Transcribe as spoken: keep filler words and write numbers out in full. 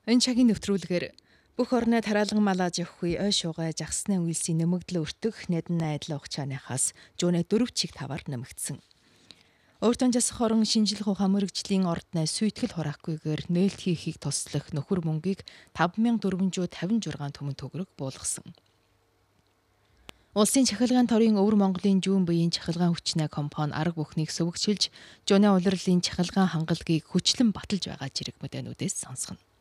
Энэ цагийн нэвтрүүлгээр бүх орны тараалан малаж явахгүй ой шугай жагсны үйлсийн нэмэгдэл өртөх нэдэн айдал ухчааныхаас жууны дөрөв чиг таваар нэмэгдсэн. Өөртөө жасах орон шинжлэх ухаан мөрөгжлийн ордны сүйтгэл хураахгүйгээр нээлт хийхийг туслах нөхөр мөнгийг таван мянга дөрвөн тавин шуурга төмөн төгрөг буулгасан. Улсын чахилгаан торын Өвөр Монголын жүүн буян чахилгаан хүчнээ компани арга бүхнийг сүвгчилж, жууны улирлын чахилгаан хангалгийг хүчлэн баталж байгаа зэрэг мэдээлүүдээс сонсгоно.